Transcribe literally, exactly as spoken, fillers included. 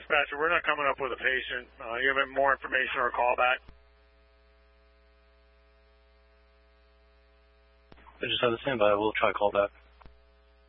dispatcher, we're not coming up with a patient. Uh, you have more information or a call back? I just have the standby. We'll try call back.